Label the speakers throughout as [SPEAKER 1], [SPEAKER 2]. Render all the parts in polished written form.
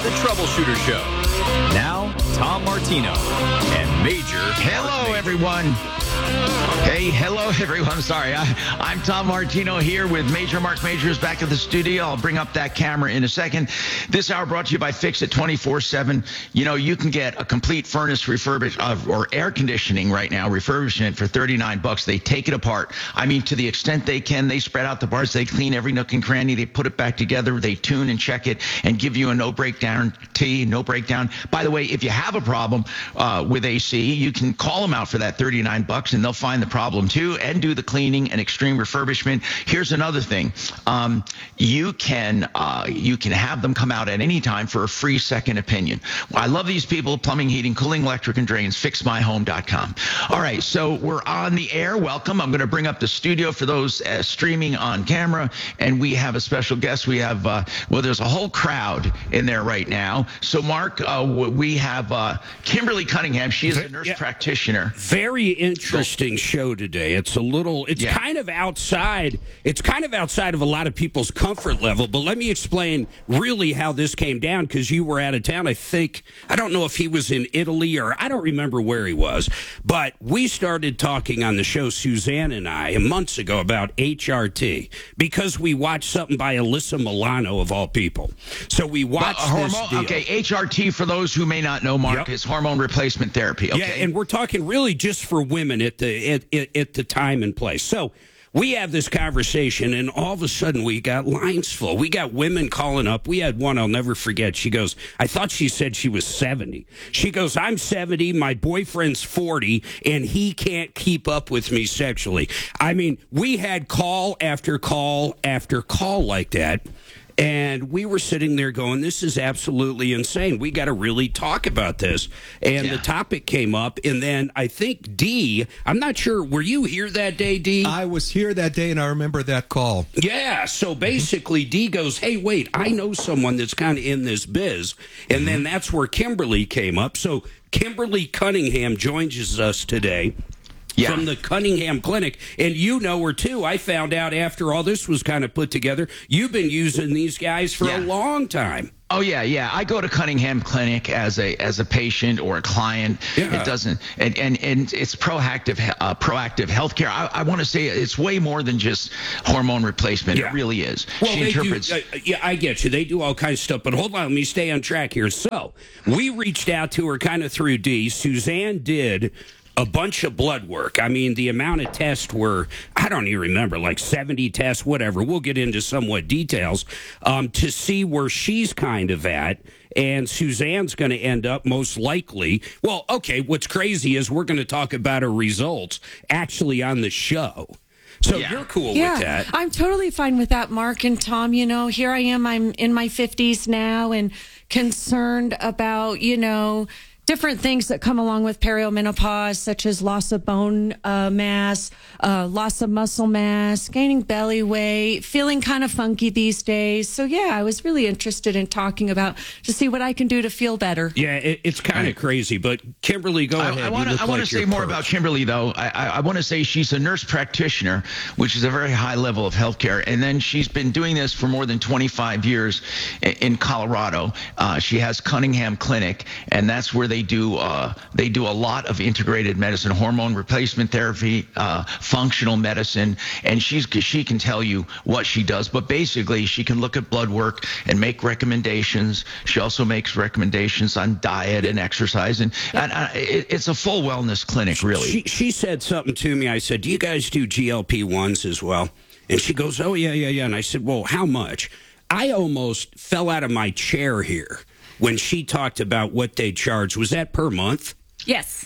[SPEAKER 1] The Troubleshooter Show. Now, Tom Martino and Major.
[SPEAKER 2] Hello, everyone. Hey, hello, everyone. Sorry, I'm Tom Martino here with Major Mark Majors back at the studio. I'll bring up that camera in a second. This hour brought to you by Fix It 24/7. You know, you can get a complete furnace or air conditioning right now, refurbishment for $39. They take it apart. I mean, to the extent they can, they spread out the parts. They clean every nook and cranny. They put it back together. They tune and check it and give you a no breakdown. By the way, if you have a problem with AC, you can call them out for that $39 and they'll find the problem too and do the cleaning and extreme refurbishment. Here's another thing. You can have them come out at any time for a free second opinion. I love these people: plumbing, heating, cooling, electric, and drains. FixMyHome.com. All right, so we're on the air. Welcome. I'm going to bring up the studio for those streaming on camera, and we have a special guest. We have there's a whole crowd in there right now. So Mark, we have Kimberly Cunningham. She is a nurse practitioner.
[SPEAKER 3] Very interesting show today. It's kind of outside. It's kind of outside of a lot of people's comfort level. But let me explain really how this came down, because you were out of town. I don't know if he was in Italy or I don't remember where he was. But we started talking on the show, Suzanne and I, months ago about HRT, because we watched something by Alyssa Milano of all people. So we watched this deal.
[SPEAKER 2] Okay, HRT, for those who may not know, Mark, is hormone replacement therapy. Okay?
[SPEAKER 3] Yeah, and we're talking really just for women at the time and place. So we have this conversation, and all of a sudden we got lines full. We got women calling up. We had one I'll never forget. She goes, I thought she said she was 70. She goes, I'm 70, my boyfriend's 40, and he can't keep up with me sexually. I mean, we had call after call after call like that. And we were sitting there going, this is absolutely insane. We got to really talk about this. And the topic came up. And then I think Dee, I'm not sure, were you here that day, Dee?
[SPEAKER 4] I was here that day, and I remember that call.
[SPEAKER 3] Yeah. So basically, Dee goes, hey, wait, I know someone that's kind of in this biz. And then that's where Kimberly came up. So Kimberly Cunningham joins us today. Yeah. From the Cunningham Clinic. And you know her, too. I found out after all this was kind of put together, you've been using these guys for a long time.
[SPEAKER 2] Oh, yeah. I go to Cunningham Clinic as a patient or a client. Yeah. It doesn't, and it's proactive healthcare. I want to say it's way more than just hormone replacement. Yeah. It really is.
[SPEAKER 3] Well, I get you. They do all kinds of stuff. But hold on, let me stay on track here. So we reached out to her kind of through Dee. Suzanne did a bunch of blood work. I mean, the amount of tests were, I don't even remember, like 70 tests, whatever. We'll get into somewhat details to see where she's kind of at. And Suzanne's going to end up most likely. Well, okay, what's crazy is we're going to talk about her results actually on the show. So you're cool with that.
[SPEAKER 5] I'm totally fine with that, Mark and Tom. You know, here I am. I'm in my 50s now and concerned about, different things that come along with perimenopause, such as loss of bone mass, loss of muscle mass, gaining belly weight, feeling kind of funky these days. So, I was really interested in talking about to see what I can do to feel better.
[SPEAKER 3] Yeah, it's kind of crazy. But Kimberly, go ahead.
[SPEAKER 2] I want to say more about Kimberly, though. I want to say she's a nurse practitioner, which is a very high level of healthcare. And then she's been doing this for more than 25 years in Colorado. She has Cunningham Clinic, and that's where they do a lot of integrated medicine, hormone replacement therapy, functional medicine, and she can tell you what she does. But basically, she can look at blood work and make recommendations. She also makes recommendations on diet and exercise, and it's a full wellness clinic, really.
[SPEAKER 3] She said something to me. I said, "Do you guys do GLP-1s as well?" And she goes, "Oh yeah." And I said, "Well, how much?" I almost fell out of my chair here when she talked about what they charge. Was that per month?
[SPEAKER 6] Yes.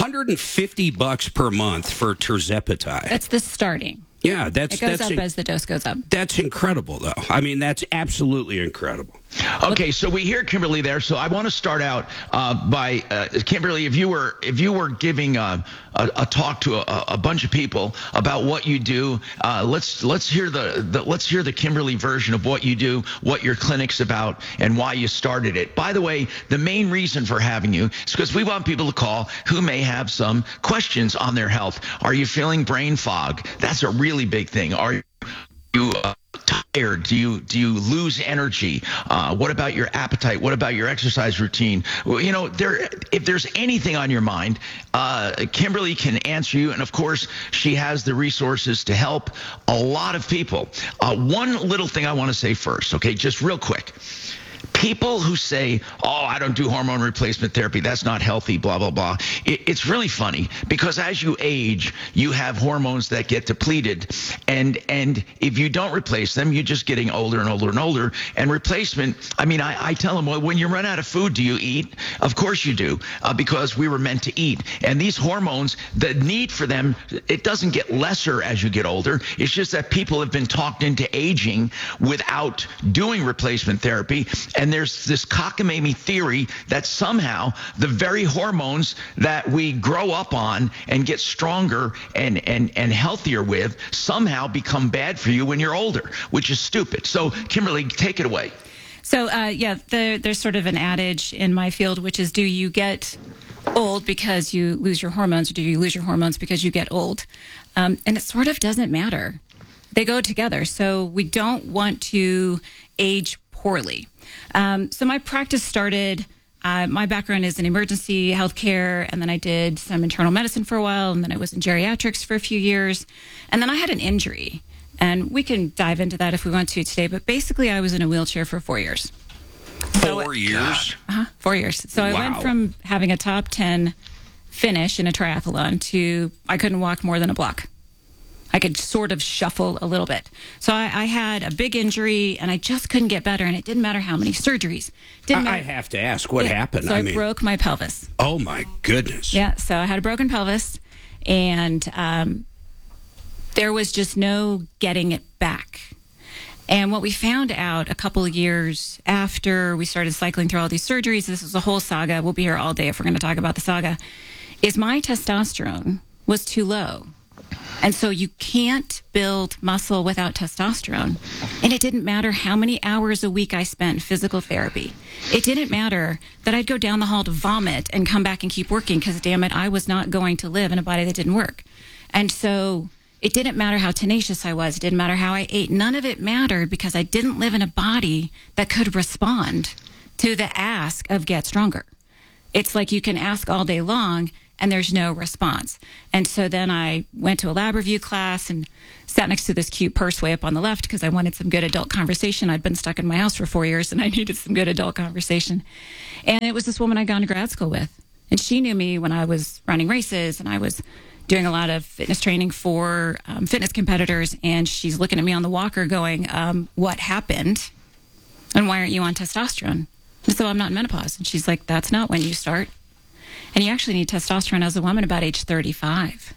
[SPEAKER 3] $150 per month for tirzepatide.
[SPEAKER 6] That's the starting.
[SPEAKER 3] Yeah,
[SPEAKER 6] it goes up as the dose goes up.
[SPEAKER 3] That's incredible, though. I mean, that's absolutely incredible.
[SPEAKER 2] Okay, so we hear Kimberly there. So I want to start out by Kimberly. If you were giving a talk to a bunch of people about what you do, let's hear the Kimberly version of what you do, what your clinic's about, and why you started it. By the way, the main reason for having you is because we want people to call who may have some questions on their health. Are you feeling brain fog? That's a really big thing. Are you Do you lose energy? What about your appetite? What about your exercise routine? Well, if there's anything on your mind, Kimberly can answer you. And of course, she has the resources to help a lot of people. One little thing I want to say first, okay, just real quick. People who say, oh, I don't do hormone replacement therapy, that's not healthy, blah, blah, blah. It's really funny because as you age, you have hormones that get depleted. And if you don't replace them, you're just getting older and older and older. And replacement, I tell them, well, when you run out of food, do you eat? Of course you do, because we were meant to eat. And these hormones, the need for them, it doesn't get lesser as you get older. It's just that people have been talked into aging without doing replacement therapy. And there's this cockamamie theory that somehow the very hormones that we grow up on and get stronger and healthier with somehow become bad for you when you're older, which is stupid. So, Kimberly, take it away.
[SPEAKER 6] So, there's sort of an adage in my field, which is, do you get old because you lose your hormones, or do you lose your hormones because you get old? And it sort of doesn't matter. They go together. So we don't want to age poorly. So my practice started, my background is in emergency healthcare, and then I did some internal medicine for a while, and then I was in geriatrics for a few years. And then I had an injury, and we can dive into that if we want to today, but basically I was in a wheelchair for 4 years.
[SPEAKER 3] 4 years?
[SPEAKER 6] 4 years. So I went from having a top 10 finish in a triathlon to I couldn't walk more than a block. I could sort of shuffle a little bit. So I had a big injury, and I just couldn't get better, and it didn't matter how many surgeries.
[SPEAKER 3] I have to ask, what happened?
[SPEAKER 6] So I broke my pelvis.
[SPEAKER 3] Oh, my goodness.
[SPEAKER 6] Yeah, so I had a broken pelvis, and there was just no getting it back. And what we found out a couple of years after we started cycling through all these surgeries, this was a whole saga, we'll be here all day if we're going to talk about the saga, is my testosterone was too low. And so you can't build muscle without testosterone. And it didn't matter how many hours a week I spent physical therapy. It didn't matter that I'd go down the hall to vomit and come back and keep working because, damn it, I was not going to live in a body that didn't work. And so it didn't matter how tenacious I was. It didn't matter how I ate. None of it mattered because I didn't live in a body that could respond to the ask of get stronger. It's like you can ask all day long and there's no response. And so then I went to a lab review class and sat next to this cute purse way up on the left because I wanted some good adult conversation. I'd been stuck in my house for 4 years and I needed some good adult conversation. And it was this woman I'd gone to grad school with. And she knew me when I was running races and I was doing a lot of fitness training for fitness competitors. And she's looking at me on the walker going, what happened? And why aren't you on testosterone? And so I'm not in menopause. And she's like, that's not when you start. And you actually need testosterone as a woman about age 35.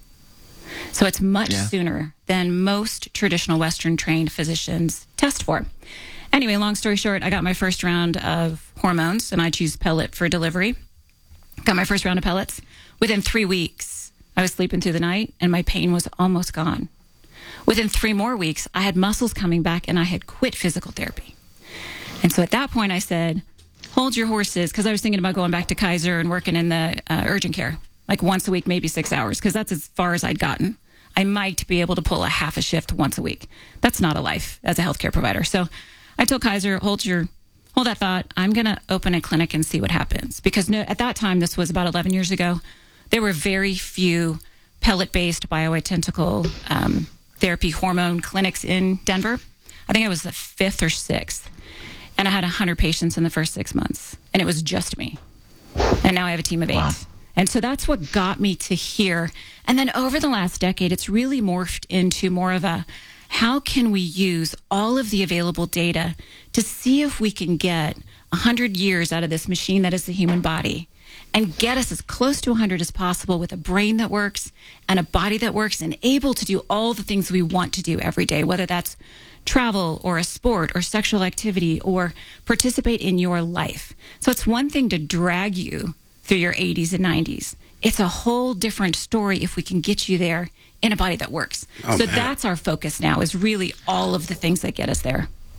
[SPEAKER 6] So it's much sooner than most traditional Western trained physicians test for. Anyway, long story short, I got my first round of hormones and I choose pellet for delivery. Got my first round of pellets. Within 3 weeks, I was sleeping through the night and my pain was almost gone. Within 3 more weeks, I had muscles coming back and I had quit physical therapy. And so at that point I said, hold your horses, because I was thinking about going back to Kaiser and working in the urgent care, like once a week, maybe 6 hours, because that's as far as I'd gotten. I might be able to pull a half a shift once a week. That's not a life as a healthcare provider. So I told Kaiser, hold that thought. I'm going to open a clinic and see what happens. Because at that time, this was about 11 years ago, there were very few pellet-based bioidentical therapy hormone clinics in Denver. I think I was the 5th or 6th. And I had 100 patients in the first 6 months. And it was just me. And now I have a team of 8. Wow. And so that's what got me to here. And then over the last decade, it's really morphed into more of a, how can we use all of the available data to see if we can get 100 years out of this machine that is the human body and get us as close to 100 as possible with a brain that works and a body that works and able to do all the things we want to do every day, whether that's travel or a sport or sexual activity or participate in your life. So it's one thing to drag you through your 80s and 90s. It's a whole different story if we can get you there in a body that works. So that's our focus now, is really all of the things that get us there.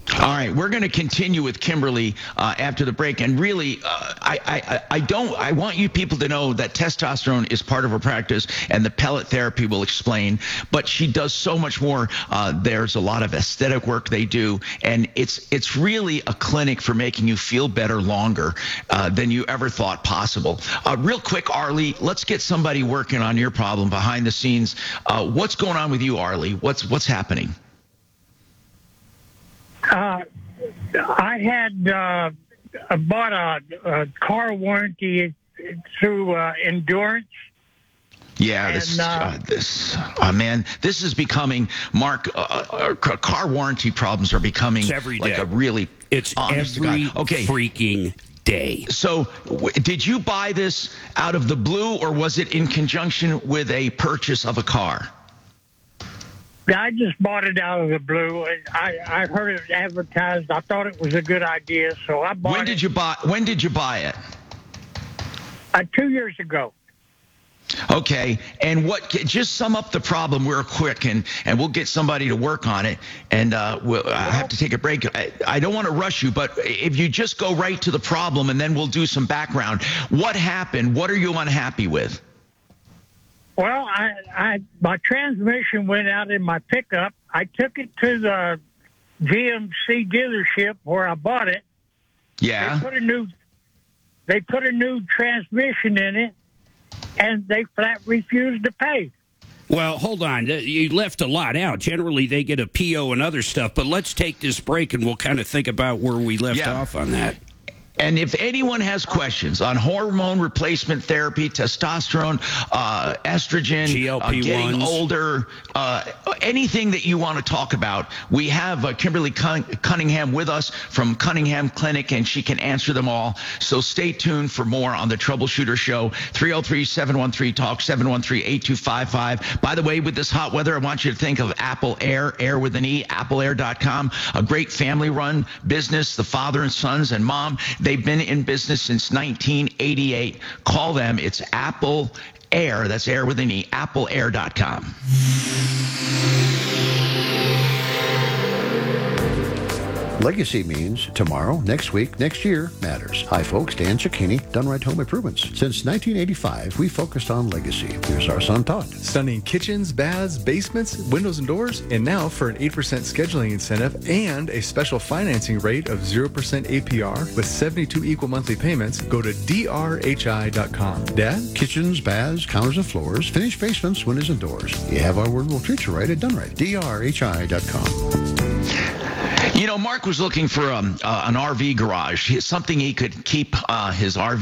[SPEAKER 2] All right, we're going to continue with Kimberly after the break, and really, I want you people to know that testosterone is part of her practice, and the pellet therapy will explain. But she does so much more. There's a lot of aesthetic work they do, and it's really a clinic for making you feel better longer than you ever thought possible. Real quick, Arlie, let's get somebody working on your problem behind the scenes. What's going on with you, Arlie? What's happening?
[SPEAKER 7] I had bought a car warranty through Endurance.
[SPEAKER 2] Yeah, man, this is becoming, Mark, car warranty problems are becoming
[SPEAKER 3] it's every day.
[SPEAKER 2] Like a really,
[SPEAKER 3] it's every freaking day.
[SPEAKER 2] So did you buy this out of the blue, or was it in conjunction with a purchase of a car?
[SPEAKER 7] I just bought it out of the blue. I heard it advertised. I thought it was a good idea, so I bought it.
[SPEAKER 2] When did you buy it?
[SPEAKER 7] 2 years ago.
[SPEAKER 2] Okay, and just sum up the problem real quick, and we'll get somebody to work on it. And I have to take a break. I don't want to rush you, but if you just go right to the problem, and then we'll do some background. What happened? What are you unhappy with?
[SPEAKER 7] Well, my transmission went out in my pickup. I took it to the GMC dealership where I bought it.
[SPEAKER 2] Yeah.
[SPEAKER 7] They put a new transmission in it, and they flat refused to pay.
[SPEAKER 3] Well, hold on. You left a lot out. Generally, they get a PO and other stuff, but let's take this break, and we'll kind of think about where we left off on that.
[SPEAKER 2] And if anyone has questions on hormone replacement therapy, testosterone, estrogen,
[SPEAKER 3] GLP-1s,
[SPEAKER 2] getting older, anything that you want to talk about, we have Kimberly Cunningham with us from Cunningham Clinic, and she can answer them all. So stay tuned for more on the Troubleshooter Show. 303-713-TALK, 713-8255. By the way, with this hot weather, I want you to think of Apple Air, air with an E, AppleAir.com, a great family-run business, the father and sons and mom. They've been in business since 1988. Call them. It's Apple Air. That's air with an E. AppleAir.com.
[SPEAKER 8] Legacy means tomorrow, next week, next year matters. Hi, folks. Dan Cicchini, Done Right Home Improvements. Since 1985, we focused on legacy. Here's our son, Todd.
[SPEAKER 9] Stunning kitchens, baths, basements, windows, and doors. And now for an 8% scheduling incentive and a special financing rate of 0% APR with 72 equal monthly payments, go to drhi.com.
[SPEAKER 8] Dad? Kitchens, baths, counters and floors, finished basements, windows, and doors. You have our word, we'll treat you right at Done Right. drhi.com.
[SPEAKER 2] You know, Mark was looking for an RV garage, something he could keep his RV